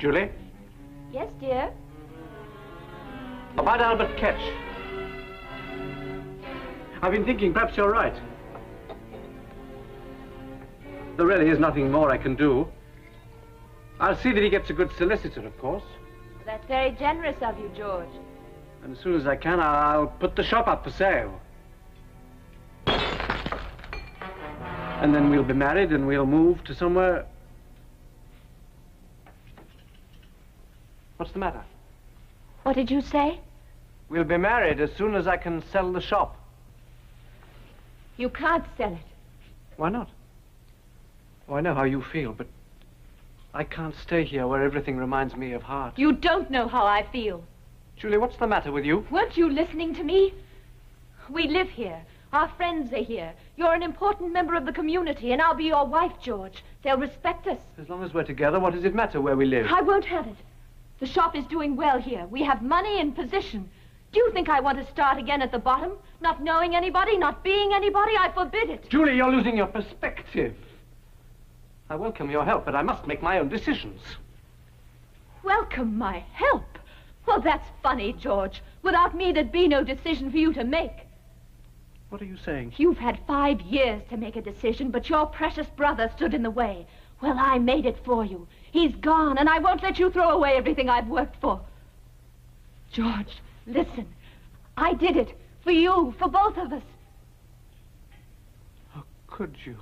Julie? Yes, dear? About Albert Ketch. I've been thinking perhaps you're right. There really is nothing more I can do. I'll see that he gets a good solicitor, of course. That's very generous of you, George. And as soon as I can, I'll put the shop up for sale. And then we'll be married and we'll move to somewhere... What's the matter? What did you say? We'll be married as soon as I can sell the shop. You can't sell it. Why not? Oh, I know how you feel, but I can't stay here where everything reminds me of Hart. You don't know how I feel. Julie, what's the matter with you? Weren't you listening to me? We live here. Our friends are here. You're an important member of the community, and I'll be your wife, George. They'll respect us. As long as we're together, what does it matter where we live? I won't have it. The shop is doing well here. We have money and position. Do you think I want to start again at the bottom? Not knowing anybody, not being anybody? I forbid it. Julie, you're losing your perspective. I welcome your help, but I must make my own decisions. Welcome my help? Well, that's funny, George. Without me, there'd be no decision for you to make. What are you saying? You've had 5 years to make a decision, but your precious brother stood in the way. Well, I made it for you. He's gone, and I won't let you throw away everything I've worked for. George, listen. I did it. For you, for both of us. How could you?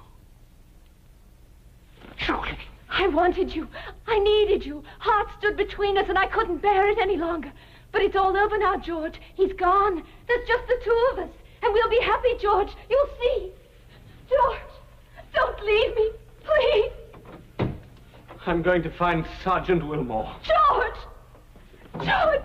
Julie! I wanted you. I needed you. Hart stood between us, and I couldn't bear it any longer. But it's all over now, George. He's gone. There's just the two of us. And we'll be happy, George. You'll see. George, don't leave me, please. I'm going to find Sergeant Wilmore. George! George!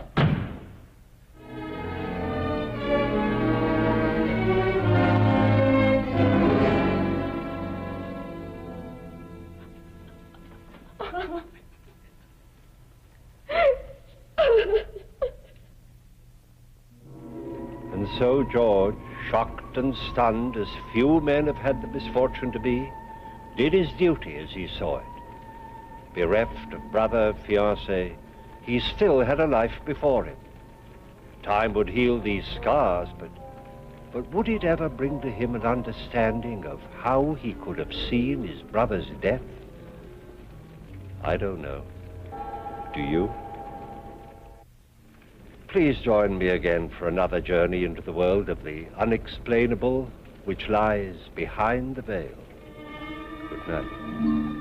And so George, shocked and stunned as few men have had the misfortune to be, did his duty as he saw it. Bereft of brother, fiancé, he still had a life before him. Time would heal these scars, but would it ever bring to him an understanding of how he could have seen his brother's death? I don't know. Do you? Please join me again for another journey into the world of the unexplainable which lies behind the veil. Good night.